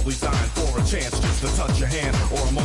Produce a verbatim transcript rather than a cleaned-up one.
all designed for a chance just to touch your hand or a moment